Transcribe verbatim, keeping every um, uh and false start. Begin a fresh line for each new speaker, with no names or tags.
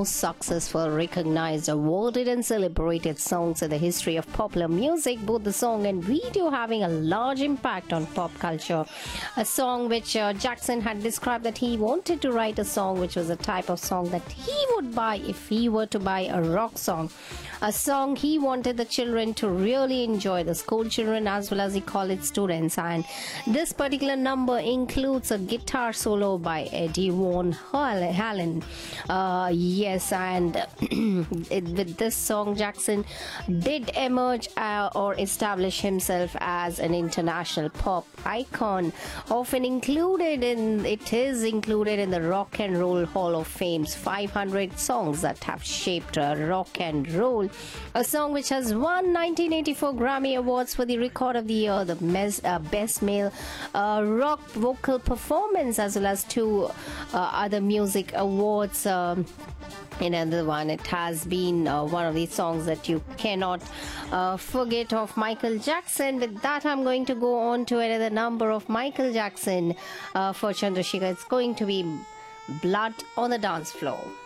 most successful, recognized, awarded, and celebrated songs in the history of popular music, both the song and video having a large impact on pop culture. A song which uh, Jackson had described that he wanted to write a song which was a type of song that he would buy if he were to buy a rock song. A song he wanted the children to really enjoy, the school children as well as the college students. And this particular number includes a guitar solo by Eddie Van Halen. Uh, yes, and it, with this song, Jackson did emerge uh, or establish himself as an international pop icon, often included in it is included in the Rock and Roll Hall of Fame's five hundred songs that have shaped uh, rock and roll. A song which has won nineteen eighty-four Grammy Awards for the Record of the Year, the mes- uh, Best Male uh, Rock Vocal Performance, as well as two uh, other music awards. Um, Another one, it has been uh, one of these songs that you cannot uh, forget of Michael Jackson. With that, I'm going to go on to another number of Michael Jackson uh, for Chandrasekhar. It's going to be Blood on the Dance Floor.